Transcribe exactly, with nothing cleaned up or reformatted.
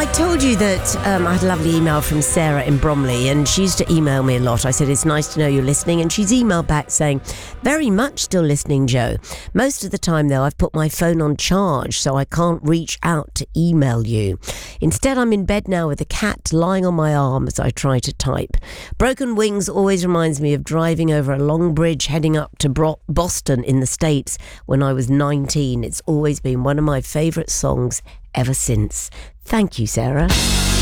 I told you that um, I had a lovely email from Sarah in Bromley, and she used to email me a lot. I said, it's nice to know you're listening, and she's emailed back saying, very much still listening, Joe. Most of the time, though, I've put my phone on charge, so I can't reach out to email you. Instead, I'm in bed now with a cat lying on my arm as I try to type. Broken Wings always reminds me of driving over a long bridge heading up to Bro- Boston in the States when I was nineteen. It's always been one of my favourite songs ever since. Thank you, Sarah.